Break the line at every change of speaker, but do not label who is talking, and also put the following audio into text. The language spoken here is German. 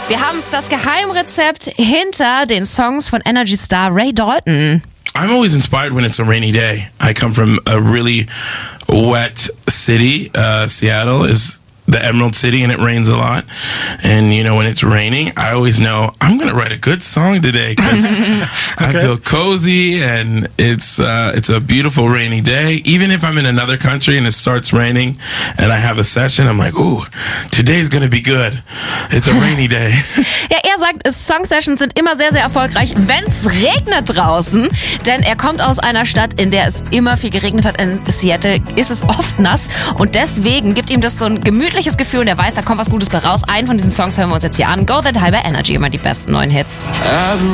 Wir haben es, das Geheimrezept hinter den Songs von Energy Star Ray Dalton.
I'm always inspired when it's a rainy day. I come from a really wet city. Seattle is the Emerald City, and it rains a lot. And, you know, when it's raining, I always know I'm going to write a good song today because I feel cozy, and it's a beautiful rainy day. Even if I'm in another country and it starts raining and I have a session, I'm like, ooh, today's going to be good. It's a rainy day.
Ja, er sagt, Song-Sessions sind immer sehr, sehr erfolgreich, wenn es regnet draußen. Denn er kommt aus einer Stadt, in der es immer viel geregnet hat. In Seattle ist es oft nass. Und deswegen gibt ihm das so ein gemütliches Gefühl. Und er weiß, da kommt was Gutes bei raus. Einen von diesen Songs hören wir uns jetzt hier an. Go That High bei Energy, immer die besten neuen Hits.